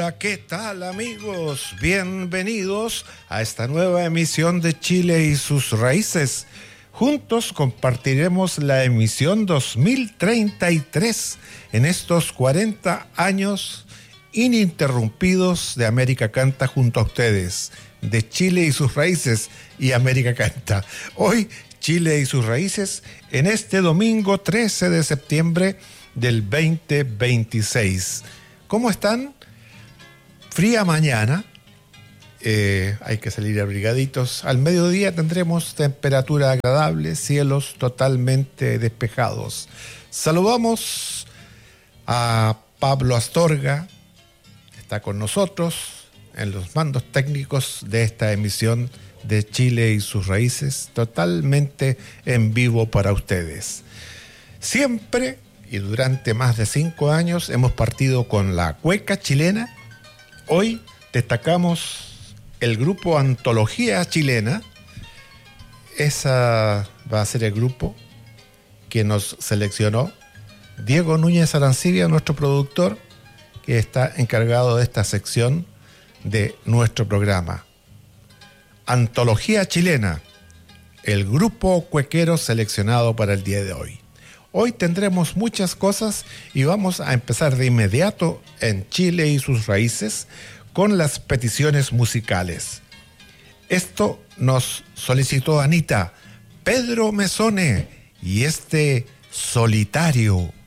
Hola, ¿qué tal amigos? Bienvenidos a esta nueva emisión de Chile y sus raíces. Juntos compartiremos la emisión 2033 en estos 40 años ininterrumpidos de América Canta junto a ustedes, de Chile y sus raíces y América Canta. Hoy Chile y sus raíces en este domingo 13 de septiembre del 2026. ¿Cómo están? Fría mañana, hay que salir abrigaditos. Al mediodía tendremos temperatura agradable, cielos totalmente despejados. Saludamos a Pablo Astorga, está con nosotros en los mandos técnicos de esta emisión de Chile y sus raíces, totalmente en vivo para ustedes. Siempre y durante más de 5 años hemos partido con la cueca chilena. Hoy destacamos el grupo Antología Chilena. Esa va a ser el grupo que nos seleccionó Diego Núñez Arancibia, nuestro productor, que está encargado de esta sección de nuestro programa. Antología Chilena, el grupo cuequero seleccionado para el día de hoy. Hoy tendremos muchas cosas y vamos a empezar de inmediato en Chile y sus raíces con las peticiones musicales. Esto nos solicitó Anita, Pedro Mesone y este Solitario.